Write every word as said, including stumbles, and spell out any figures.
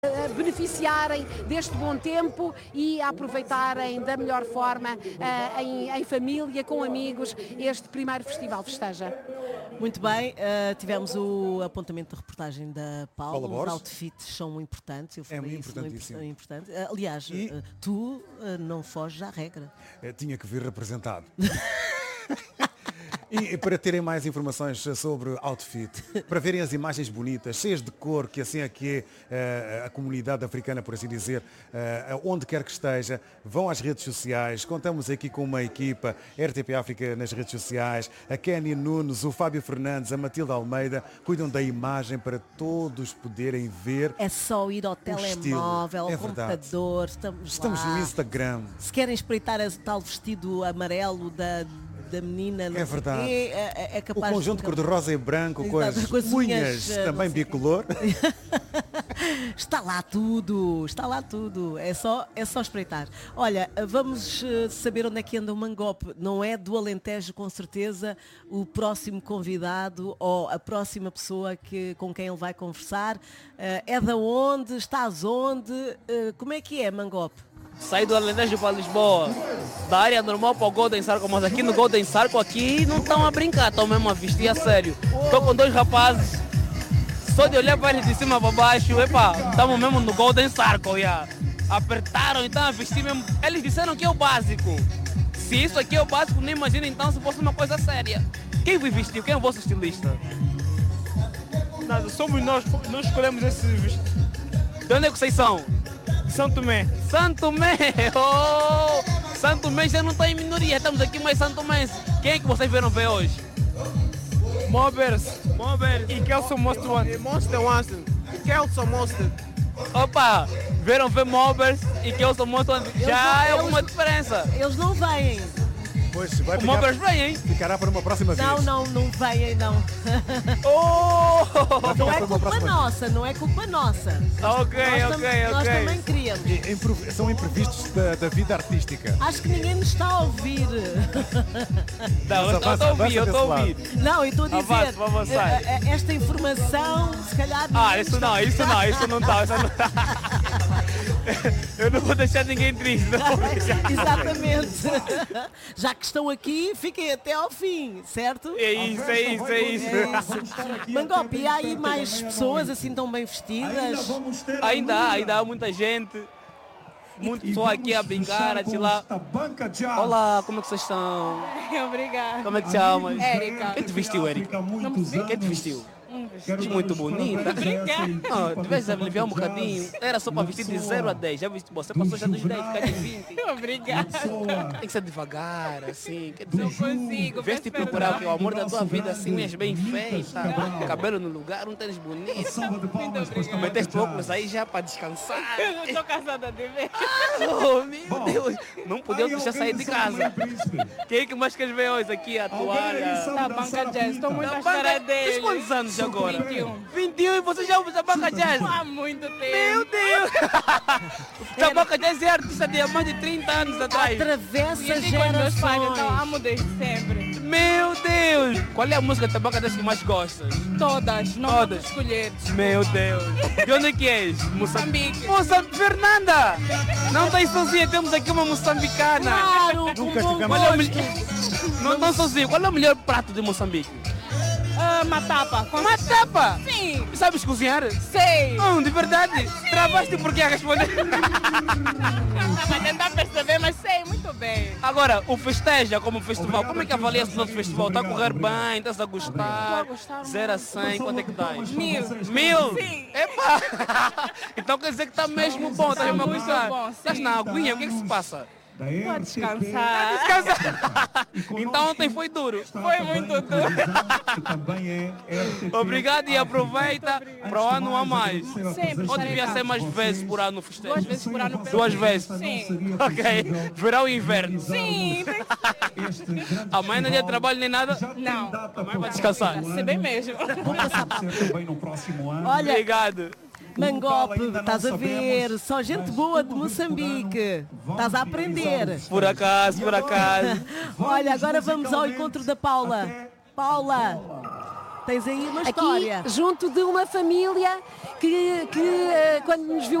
beneficiarem deste bom tempo e a aproveitarem da melhor forma, uh, em, em família, com amigos, este primeiro Festival Festeja. Muito bem, uh, tivemos o apontamento da reportagem da Paula. Paula Os outfits são importantes. Eu é muito isso, importantíssimo. É importante. Uh, aliás, e... uh, tu uh, não foges à regra. Eu tinha que vir representado. E para terem mais informações sobre outfit, para verem as imagens bonitas, cheias de cor, que assim é que é uh, a comunidade africana, por assim dizer, uh, onde quer que esteja, vão às redes sociais. Contamos aqui com uma equipa, R T P África nas redes sociais, a Kenny Nunes, o Fábio Fernandes, a Matilde Almeida, cuidam da imagem para todos poderem ver. É só ir ao telemóvel, ao é computador, estamos, estamos lá. no Instagram. Se querem espreitar o tal vestido amarelo da... da menina, é verdade. É, é, é capaz o conjunto de... cor-de-rosa e branco, com as, com as unhas, unhas também bicolor. Está lá tudo, está lá tudo. É só, é só espreitar. Olha, vamos saber onde é que anda o Mangope. Não é do Alentejo, com certeza, o próximo convidado ou a próxima pessoa que, com quem ele vai conversar. É da onde? Estás onde? Como é que é, Mangope? Saí do Alentejo para Lisboa, da área normal para o Golden Sarco, mas aqui no Golden Sarco aqui não estão a brincar, estão mesmo a vestir a sério. Estou com dois rapazes, só de olhar para eles de cima para baixo, epa, estamos mesmo no Golden Sarco, yeah. Apertaram e estão a vestir mesmo. Eles disseram que é o básico. Se isso aqui é o básico, nem imagina então se fosse uma coisa séria. Quem vai vestir? Quem é o vosso estilista? Nada, somos nós, nós escolhemos esse vestido. De onde é que vocês são? Santo Tomé. Santo Tomé! Oh! Santo Tomé já não está em minoria, estamos aqui mais Santo Tomé. Quem é que vocês viram ver hoje? Mobbers. Mobbers. E Kelson Most Wanted. Monster Wanted. Kelson Monster. Opa! Viram ver Mobbers e Kelson Most Wanted. Já é alguma diferença. Eles não vêm. Pois, vai o Mobbers vem, hein? Ficará para uma próxima vez. Não, não, não vêm, não. Oh! Não é culpa nossa, não é culpa nossa. Ok, nós ok, tam- ok. Nós também queríamos. E, improv- são imprevistos da, da vida artística. Acho que ninguém nos está a ouvir. Não, eu estou a ouvir, eu estou a ouvir. Não, eu estou a dizer, Avance, vamos avançar. eh, eh, esta informação, se calhar... Ah, ninguém isso está- não, isso não, isso não está. Isso não... Eu não vou deixar ninguém triste. Não vou deixar. Exatamente. Já que estão aqui, fiquem até ao fim, certo? É isso, é isso, é isso. Mangope, e há aí mais pessoas assim tão bem vestidas? Ainda há, ainda há muita gente. Muito pessoal aqui a brincar, a chilar. Olá, como é que vocês estão? Obrigada. Como é que te chamas? Érica. Quem te vestiu, Érica? Quem te vestiu? Estás muito bonita. Ah, tivesse a aliviar um bocadinho. Era só para vestir de zero a dez. Já viste? Você passou já dos dez, ficar de vinte. Obrigada. Tem que ser devagar, assim. Quer dizer, Não consigo. veste peço procurar perdão. o amor da tua vida, assim, és bem feita. Cabelo no lugar, um tênis bonito. Muito obrigada. Meteste óculos aí já para descansar. Eu não estou cansada de ver. Oh, meu Deus. Não podia deixar sair de casa. Quem é que mais queres ver hoje aqui a toalha? Da banca jazz. Estou muito Da à banca- espera Tens dele. quantos anos agora? vinte e um. vinte e um e você já usa a banca jazz? Há muito tempo. Meu Deus! A banca jazz é artista de há mais de trinta anos atrás. Atravessa Conheci com os meus pais, então gerações. amo desde sempre. Meu Deus! Qual é a música de Tabaca Jazz que mais gostas? Todas. Não Todas. posso escolher. Meu Deus! De onde é que és? Moçambique. Moçambique! Fernanda! Não estás sozinha, temos aqui uma moçambicana. Claro, com Nunca bom tivemos- Qual é o gosto. melhor... Não estão sozinhos. Qual é o melhor prato de Moçambique? Ah, matapa. Com... Matapa! Sim. Sabes cozinhar? Sei. Não, de verdade. Travaste porque a responder. Estava a tentar perceber, mas sei muito bem. Agora, o festeja como festival. Como é que avalias o nosso festival? Está a correr bem? Estás a gostar? Estou a gostar zero a cem, quanto é que dás? Mil. Mil? Sim. Epa! Então quer dizer que está mesmo bom, estás mesmo a muito gostar. bom, sim. Estás na aguinha, o que é que se passa? Vou descansar. Descansa. Então ontem foi duro. Foi muito duro. Obrigado e aproveita para o ano a mais. Sempre. Ou devia estarei ser cá. mais vezes por ano festejo? Duas vezes por ano. pelo Duas menos. vezes? Sim. Ok. Verão e inverno. Sim. tem que ser. Amanhã não é dia de trabalho nem nada? Não. Amanhã vai descansar. Se bem mesmo. Olha, Obrigado. Mangope, estás a ver, só gente boa de Moçambique. Estás a aprender. Por acaso, por acaso. Olha, agora vamos ao encontro da Paula. Paula, Tens aí uma Aqui, história. junto de uma família que, que eh, quando nos viu